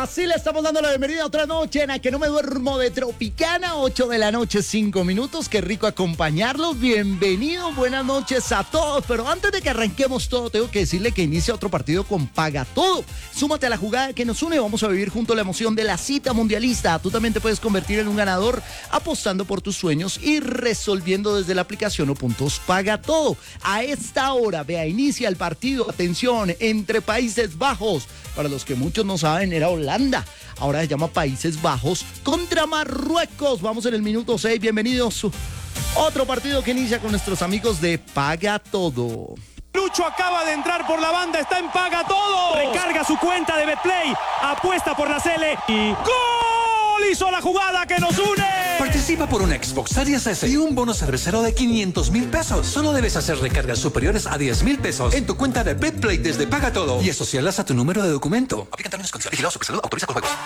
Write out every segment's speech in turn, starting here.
Así le estamos dando la bienvenida a otra noche en la que no me duermo de Tropicana, 8 de la noche, 5 minutos. Qué rico acompañarlos. Bienvenidos, buenas noches a todos. Pero antes de que arranquemos todo, tengo que decirle que inicia otro partido con Paga Todo. Súmate a la jugada que nos une. Vamos a vivir junto la emoción de la cita mundialista. Tú también te puedes convertir en un ganador apostando por tus sueños y resolviendo desde la aplicación o puntos Paga Todo. A esta hora, vea, inicia el partido. Atención, entre Países Bajos. Para los que muchos no saben, era Holanda. Ahora se llama Países Bajos contra Marruecos. Vamos en el minuto 6. Bienvenidos. Otro partido que inicia con nuestros amigos de Paga Todo. Lucho acaba de entrar por la banda, está en Paga Todo. Recarga su cuenta de Betplay, apuesta por la Cele y ¡gol! Hizo la jugada que nos une. Participa por un Xbox Series S y un bono cervecero de 500,000 pesos. Solo debes hacer recargas superiores a 10,000 pesos en tu cuenta de Betplay desde Paga Todo y asociarlas a tu número de documento. Aplican términos y condiciones. Vigilado Supersalud, autoriza con juegos.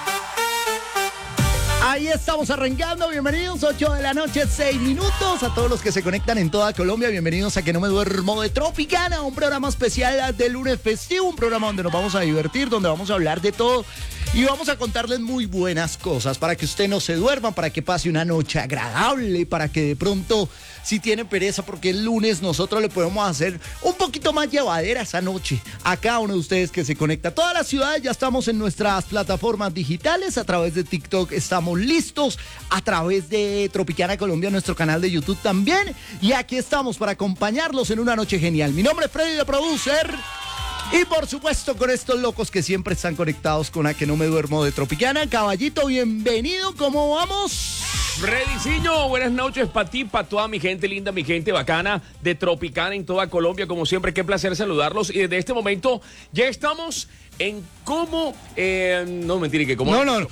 Ahí estamos arrancando, bienvenidos, 8 de la noche, 6 minutos. A todos los que se conectan en toda Colombia, bienvenidos a Que No Me Duermo de Tropicana, un programa especial de lunes festivo, un programa donde nos vamos a divertir, donde vamos a hablar de todo y vamos a contarles muy buenas cosas para que usted no se duerma, para que pase una noche agradable, para que de pronto, si tiene pereza, porque el lunes nosotros le podemos hacer un poquito más llevadera esa noche a cada uno de ustedes que se conecta. Todas las ciudades ya estamos en nuestras plataformas digitales, a través de TikTok estamos listos, a través de Tropicana Colombia, nuestro canal de YouTube también, y aquí estamos para acompañarlos en una noche genial. Mi nombre es Freddy, de Producer, y por supuesto con estos locos que siempre están conectados con A Que No Me Duermo de Tropicana. Caballito, bienvenido, ¿cómo vamos? Frediciño, buenas noches para ti, para toda mi gente linda, mi gente bacana de Tropicana en toda Colombia. Como siempre, qué placer saludarlos. Y desde este momento ya estamos en cómo... no, mentira, que como...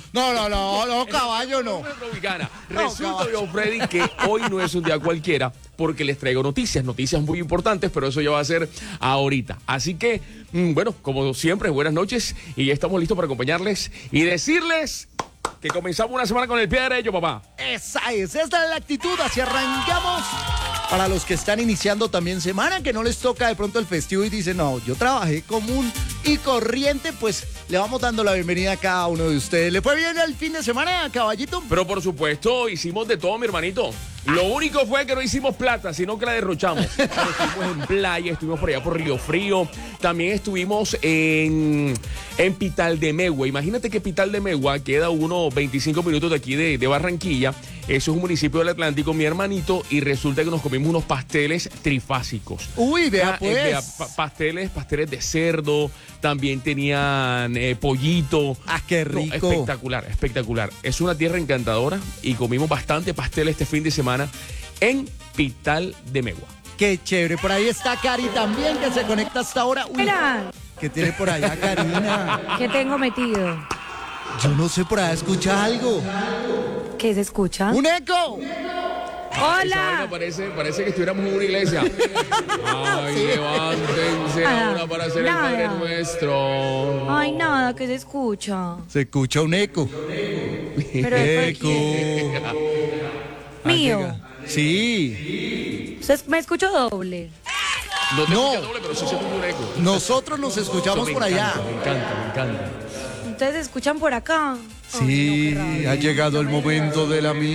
No, caballo, no. Tropicana. Resulta, yo, Freddy, que hoy no es un día cualquiera porque les traigo noticias muy importantes, pero eso ya va a ser ahorita. Así que, bueno, como siempre, buenas noches y ya estamos listos para acompañarles y decirles... que comenzamos una semana con el pie derecho, papá. Esta es la actitud, así arrancamos. Para los que están iniciando también semana, que no les toca de pronto el festivo y dicen, no, yo trabajé común y corriente, pues le vamos dando la bienvenida a cada uno de ustedes. ¿Le fue bien el fin de semana, caballito? Pero por supuesto, hicimos de todo, mi hermanito. Lo único fue que no hicimos plata, sino que la derrochamos. Estuvimos en playa, estuvimos por allá por Río Frío, también estuvimos en Pital de Megua. Imagínate que Pital de Megua queda unos 25 minutos de aquí de Barranquilla. Eso es un municipio del Atlántico, mi hermanito, y resulta que nos comimos unos pasteles trifásicos. Uy, vea pues. Pasteles de cerdo, también tenían pollito. Ah, qué rico. No, espectacular. Es una tierra encantadora y comimos bastante pastel este fin de semana en Pital de Megua. Qué chévere. Por ahí está Cari también, que se conecta hasta ahora. Uy, Mira. ¿Qué tiene por allá, Karina? ¿Qué tengo metido? Yo no sé, por allá escucha algo. ¿Qué se escucha? ¡Un eco! ¡Hola! Parece que estuviéramos en una iglesia. Ay, Sí. levántense ahora para hacer Nada. el Padre Nuestro. Ay, nada, ¿qué se escucha? Se escucha un eco. Pero es Eco. mío. Sí. Me escucho doble. No te No. escucha doble, pero sí se escucha un eco. Nosotros nos escuchamos por allá. Me encanta. ¿Ustedes escuchan por acá? Sí, Ay, no, qué rabia. ha llegado el momento de la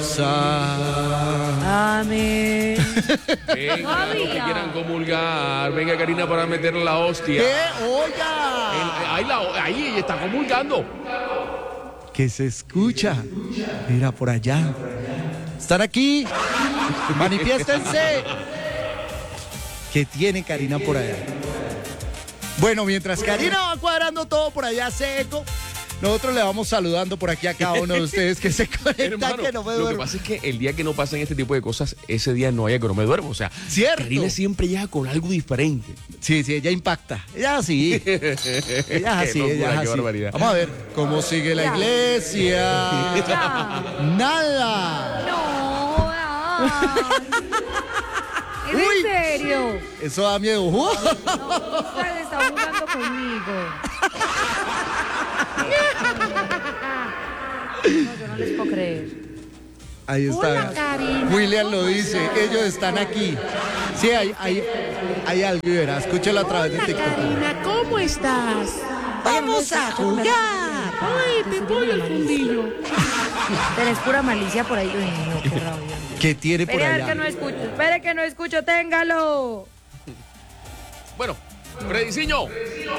misa. Amén. Venga, los que Todavía. quieran comulgar. Venga, Karina, para meterle la hostia. ¿Qué? Oiga. Ahí ella está comulgando. Que se escucha. Mira, por allá. ¿Están aquí? Manifiéstense. ¿Qué tiene Karina por allá? Bueno, mientras Karina va cuadrando todo por allá seco, nosotros le vamos saludando por aquí a cada uno de ustedes que se conectan, Hermano, que no me lo que duermo. pasa es que el día que no pasan este tipo de cosas, ese día no haya que no me duermo. O sea, Cierto. Karina siempre llega con algo diferente. Sí, ella impacta. Ella sí. Ella es así, Qué locura, ella es qué así. barbaridad. Vamos a ver cómo sigue la Ya. iglesia. Ya. Nada. No. Ay. ¿Es Uy. en serio? Eso da miedo. Usted está jugando conmigo. No, yo no les puedo creer. Ahí está. Hola, Karina. William lo dice. Ellos están aquí. Sí, hay algo, verá. Escúchalo a través de TikTok. Karina, ¿cómo estás? Vamos a jugar. Ay, pipó el fundillo. Tenés pura malicia por ahí. Uy, no, qué rabia. ¿Qué tiene por Espere, a ver allá? que no escucho. Espere que no escucho, téngalo. Bueno, Frediciño. Hoy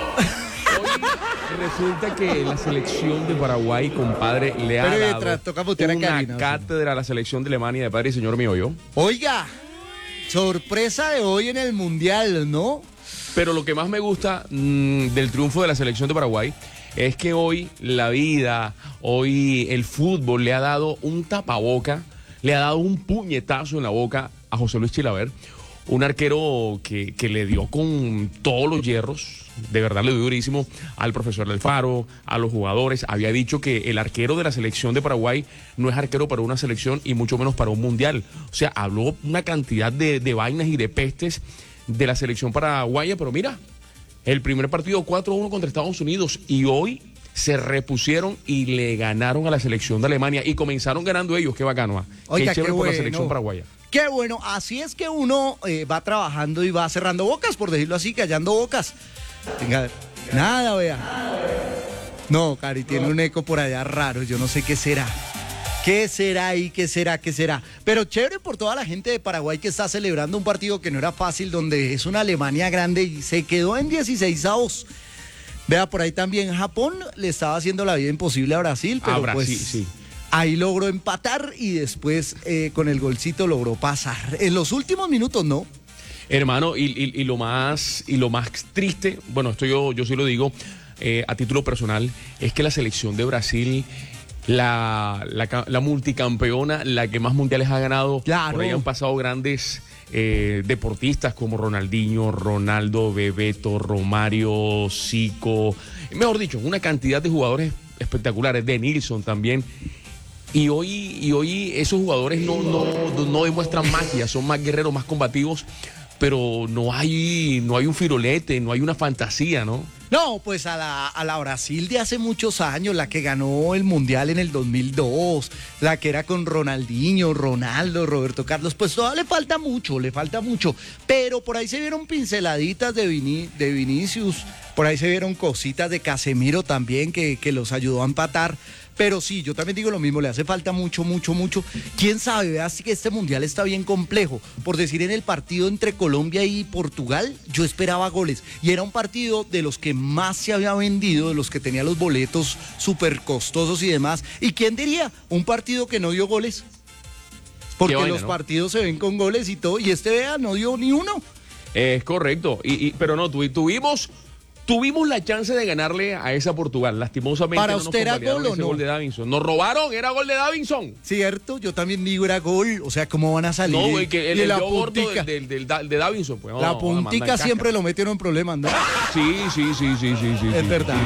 resulta que la selección de Paraguay, compadre, le ha Pero dado mientras toca mutear a una Karina, cátedra a la selección de Alemania de padre y señor mío, yo. Oiga, sorpresa de hoy en el Mundial, ¿no? Pero lo que más me gusta del triunfo de la selección de Paraguay es que hoy la vida, hoy el fútbol le ha dado un tapaboca, le ha dado un puñetazo en la boca a José Luis Chilaver, un arquero que le dio con todos los hierros, de verdad le dio durísimo al profesor Alfaro, a los jugadores. Había dicho que el arquero de la selección de Paraguay no es arquero para una selección y mucho menos para un mundial. O sea, habló una cantidad de vainas y de pestes de la selección paraguaya, pero mira, el primer partido 4-1 contra Estados Unidos y hoy se repusieron y le ganaron a la selección de Alemania y comenzaron ganando ellos. Qué bacano. Oiga, qué chévere qué por la bueno. selección paraguaya. Qué bueno, así es que uno va trabajando y va cerrando bocas, por decirlo así, callando bocas. Venga, nada, vea. No, Cari, tiene un eco por allá raro, yo no sé qué será. ¿Qué será y qué será, qué será? Pero chévere por toda la gente de Paraguay que está celebrando un partido que no era fácil, donde es una Alemania grande y se quedó en 16avos. Vea, por ahí también Japón le estaba haciendo la vida imposible a Brasil, pero Brasil, pues sí. ahí logró empatar y después con el golcito logró pasar. En los últimos minutos, ¿no? Hermano, y lo más triste, bueno, esto yo sí lo digo a título personal, es que la selección de Brasil, la multicampeona, la que más mundiales ha ganado, Claro. por ahí han pasado grandes deportistas como Ronaldinho, Ronaldo, Bebeto, Romario, Zico, mejor dicho, una cantidad de jugadores espectaculares, de Nilsson también. Y hoy esos jugadores no demuestran magia, son más guerreros, más combativos, pero no hay un firolete, no hay una fantasía, ¿no? No, pues a la Brasil de hace muchos años, la que ganó el Mundial en el 2002, la que era con Ronaldinho, Ronaldo, Roberto Carlos, pues todavía le falta mucho, pero por ahí se vieron pinceladitas de Vinicius, por ahí se vieron cositas de Casemiro también que los ayudó a empatar. Pero sí, yo también digo lo mismo, le hace falta mucho. ¿Quién sabe? Vea, así que este Mundial está bien complejo. Por decir, en el partido entre Colombia y Portugal, yo esperaba goles. Y era un partido de los que más se había vendido, de los que tenía los boletos súper costosos y demás. ¿Y quién diría? Un partido que no dio goles. Porque vaina, los ¿no? partidos se ven con goles y todo. Y este, vea, no dio ni uno. Es correcto, pero no, tuvimos la chance de ganarle a esa Portugal. Lastimosamente ¿Para no nos usted era convalidaron gol o ese no? gol de Davinson. Nos robaron, era gol de Davinson. ¿Cierto? Yo también digo era gol. O sea, ¿cómo van a salir? No, güey, que el Y la dedo gordo puntica. de Davinson. Pues, La no, puntica mandan siempre caca. lo metieron en problemas, ¿no? Sí. Es verdad.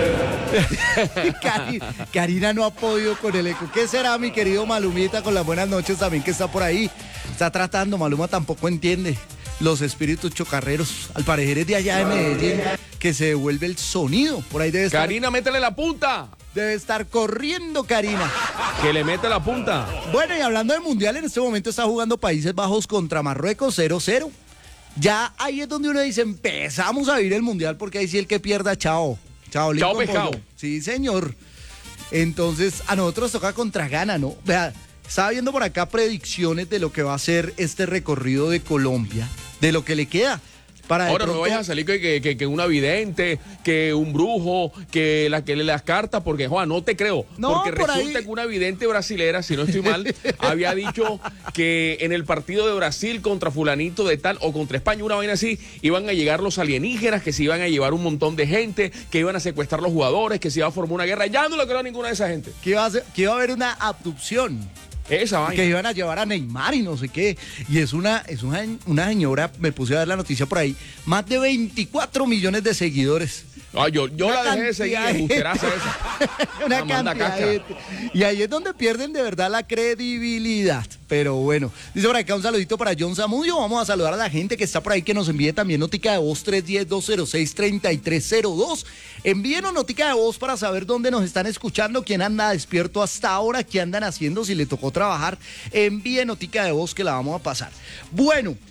Karina no ha podido con el eco. ¿Qué será, mi querido Malumita, con las buenas noches también que está por ahí? Está tratando, Maluma tampoco entiende los espíritus chocarreros. Al parecer es de allá de Medellín que se devuelve el sonido. Por ahí debe Karina, métele la punta. estar corriendo, Karina. Que le mete la punta. Bueno, y hablando del Mundial, en este momento está jugando Países Bajos contra Marruecos 0-0. Ya ahí es donde uno dice, empezamos a vivir el Mundial, porque ahí sí el que pierda, chao. Chao, Chao, Lincoln pescado. Pollo. Sí, señor. Entonces, a nosotros toca contra Ghana, ¿no? Vea, estaba viendo por acá predicciones de lo que va a ser este recorrido de Colombia, de lo que le queda. Para de Ahora no pronto- vayas a salir que una vidente, que un brujo, que lee las cartas, porque, Juan, no te creo. No, porque por resulta ahí- que una vidente brasilera, si no estoy mal, había dicho que en el partido de Brasil contra fulanito de tal, o contra España, una vaina así, iban a llegar los alienígenas, que se iban a llevar un montón de gente, que iban a secuestrar los jugadores, que se iba a formar una guerra. Ya no lo creo a ninguna de esa gente. que iba a haber una abducción. Esa vaina. Que iban a llevar a Neymar y no sé qué. Y es una señora, me puse a ver la noticia por ahí, más de 24 millones de seguidores. Ah, yo Una la dejé de seguir, cantidad de- embusteraza esa. Una La manda cantidad caca. de... Y ahí es donde pierden de verdad la credibilidad. Pero bueno, dice por acá un saludito para John Zamudio. Vamos a saludar a la gente que está por ahí, que nos envíe también notica de voz 310-206-3302. Envíenos notica de voz para saber dónde nos están escuchando, quién anda despierto hasta ahora, qué andan haciendo, si le tocó trabajar. Envíe notica de voz que la vamos a pasar. Bueno,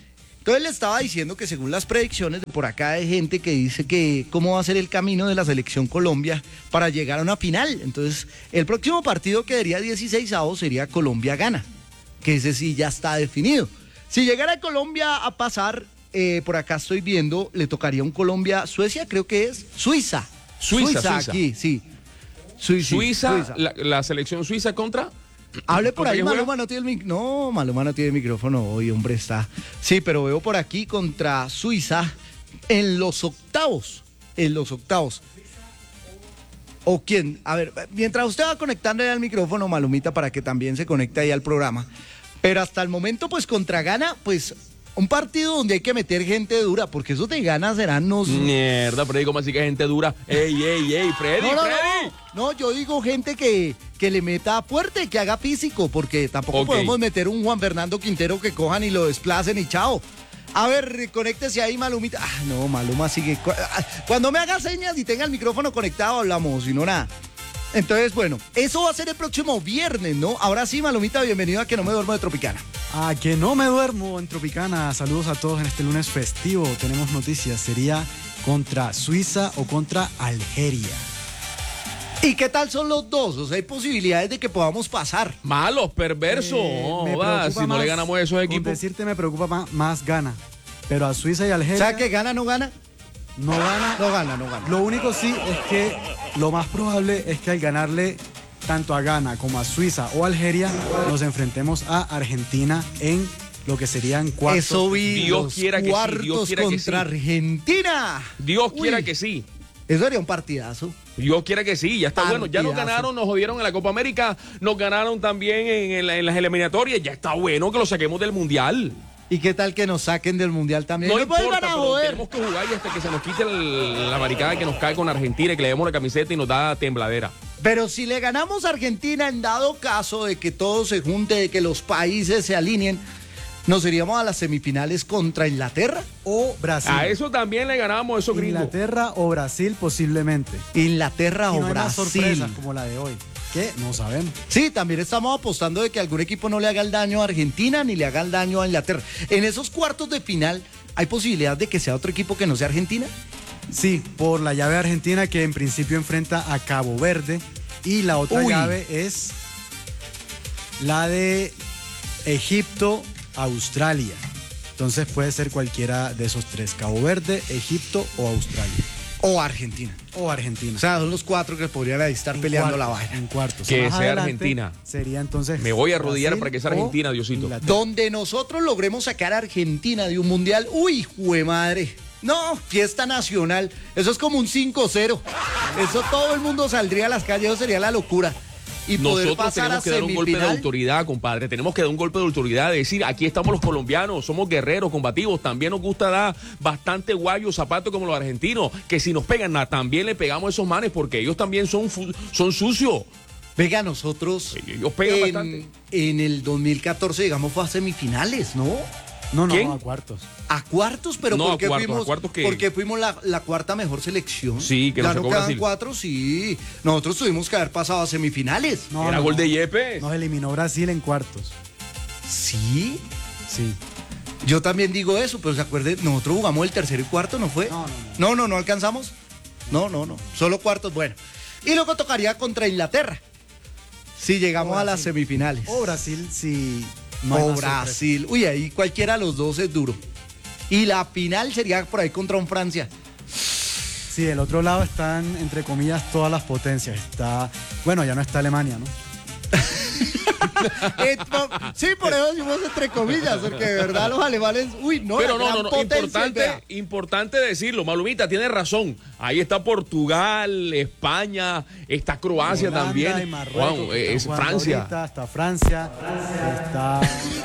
Entonces le estaba diciendo que según las predicciones de por acá hay gente que dice que cómo va a ser el camino de la selección Colombia para llegar a una final. Entonces el próximo partido que daría 16avos sería Colombia-Ghana, que ese sí ya está definido. Si llegara Colombia a pasar, por acá estoy viendo, le tocaría un Colombia-Suecia, creo que es Suiza. Suiza. Aquí, sí. Suiza. La selección suiza contra... Hable por ahí, ¿Contra qué Maluma no tiene Maluma no tiene micrófono hoy, hombre, está. Sí, pero veo por aquí contra Suiza en los octavos. ¿O quién? A ver, mientras usted va conectando ya el micrófono, Malumita, para que también se conecte ahí al programa. Pero hasta el momento, pues contra Ghana, pues un partido donde hay que meter gente dura, porque esos de Ghana serán los... Mierda, Freddy, ¿cómo así que gente dura? ¡Ey, Freddy, Freddy! No, yo digo gente que le meta fuerte, que haga físico, porque tampoco podemos meter un Juan Fernando Quintero que cojan y lo desplacen y chao. A ver, conéctese ahí, Malumita. Ah, no, Maluma sigue... Cuando me haga señas y tenga el micrófono conectado, hablamos, si no, nada. Entonces, bueno, eso va a ser el próximo viernes, ¿no? Ahora sí, Malumita, bienvenido a Que No Me Duermo de Tropicana. A Que No Me Duermo en Tropicana. Saludos a todos en este lunes festivo. Tenemos noticias. ¿Sería contra Suiza o contra Algeria? ¿Y qué tal son los dos? O sea, hay posibilidades de que podamos pasar. Malos, perversos. Si no le ganamos a esos equipos. Por decirte, me preocupa más Ghana. Pero a Suiza y Algeria... O sea, que gana, no gana. No gana. Lo único sí es que lo más probable es que al ganarle tanto a Ghana como a Suiza o Algeria, nos enfrentemos a Argentina en lo que serían cuartos. Eso vi, Dios quiera que sí, cuartos Dios quiera que contra sí. Argentina. Dios quiera que sí. Eso sería un partidazo. Dios quiera que sí, ya está bueno. Ya nos ganaron, nos jodieron en la Copa América, nos ganaron también en las eliminatorias. Ya está bueno que lo saquemos del Mundial. ¿Y qué tal que nos saquen del Mundial también? No importa, pero tenemos que jugar y hasta que se nos quite la barricada que nos cae con Argentina y que le demos la camiseta y nos da tembladera. Pero si le ganamos a Argentina, en dado caso de que todo se junte, de que los países se alineen, ¿nos iríamos a las semifinales contra Inglaterra? O Brasil. A eso también le ganamos, esos gringos. Inglaterra o Brasil posiblemente. Inglaterra y o no hay más Brasil. sorpresas como la de hoy, que no sabemos. Sí, también estamos apostando de que algún equipo no le haga el daño a Argentina ni le haga el daño a Inglaterra. En esos cuartos de final, ¿hay posibilidad de que sea otro equipo que no sea Argentina? Sí, por la llave argentina que en principio enfrenta a Cabo Verde y la otra llave es la de Egipto-Australia. Entonces puede ser cualquiera de esos tres, Cabo Verde, Egipto o Australia. O Argentina. O Argentina. O sea, son los cuatro que podrían ahí estar peleando la vaina. En cuartos. Que Más sea adelante Argentina. Sería entonces... Me voy a arrodillar Brasil para que sea o Argentina, Diosito. Inglaterra. Donde nosotros logremos sacar a Argentina de un mundial. ¡Uy, jue madre! No, fiesta nacional. Eso es como un 5-0. Eso todo el mundo saldría a las calles, eso sería la locura. Y poder Nosotros pasar tenemos a que dar un golpe de semifinal. autoridad, compadre. Tenemos que dar un golpe de autoridad, de decir, aquí estamos los colombianos, somos guerreros, combativos. También nos gusta dar bastante guayo, zapatos como los argentinos, que si nos pegan, también le pegamos a esos manes, porque ellos también son sucios. Venga, nosotros Ellos pegan bastante. en el 2014, digamos, fue a semifinales, ¿no? No, ¿Quién? a cuartos. A cuartos, pero No, ¿por qué a cuartos, fuimos? ¿a cuartos qué? Porque fuimos la cuarta mejor selección. Sí, que nos ya no sacó quedan Brasil. 4, sí. Nosotros tuvimos que haber pasado a semifinales. Era gol de Yepes. Nos eliminó Brasil en cuartos. Sí. Sí. Yo también digo eso, pero se acuerden, nosotros jugamos el tercero y cuarto, ¿no fue? No alcanzamos. No. Solo cuartos, bueno. Y luego tocaría contra Inglaterra. Si llegamos a las semifinales. O Brasil, si no hay O más sorpresa. Brasil. Uy, ahí cualquiera de los dos es duro. Y la final sería por ahí contra un Francia. Sí, del otro lado están, entre comillas, todas las potencias. Está, bueno, ya no está Alemania, ¿no? Sí, por eso decimos entre comillas, porque de verdad los alemanes, uy, no, Pero la gran no, potencia, importante decirlo. Malumita tiene razón. Ahí está Portugal, España, está Croacia Holanda también. y Marruecos, Wow, que están es jugando Francia. ahorita, está Francia, está...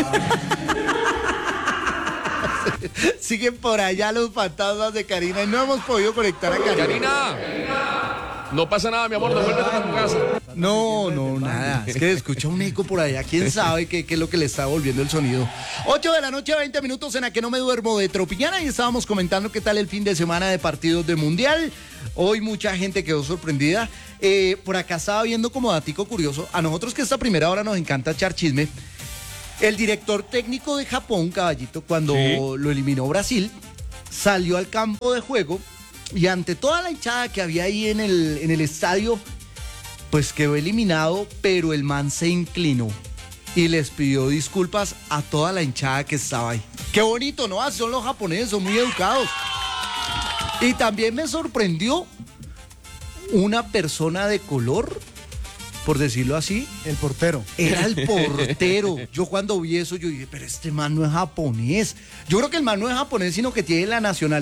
siguen por allá los fantasmas de Karina y no hemos podido conectar a Karina. Karina, no pasa nada, mi amor, devuélvete a tu casa. No, nada. Es que escucha un eco por allá. ¿Quién sabe qué es lo que le está volviendo el sonido? 8 de la noche, 20 minutos en A Que No Me Duermo de Tropicana. Y estábamos comentando qué tal el fin de semana de partidos de Mundial. Hoy mucha gente quedó sorprendida. Por acá estaba viendo como datico curioso. A nosotros que esta primera hora nos encanta echar chisme. El director técnico de Japón, Caballito, cuando Sí. lo eliminó Brasil, salió al campo de juego y ante toda la hinchada que había ahí en el estadio, pues quedó eliminado, pero el man se inclinó y les pidió disculpas a toda la hinchada que estaba ahí. Qué bonito, ¿no? Así son los japoneses, son muy educados. Y también me sorprendió una persona de color, por decirlo así. El portero. Era el portero. Yo cuando vi eso, yo dije, pero este man no es japonés. Yo creo que el man no es japonés, sino que tiene la nacionalidad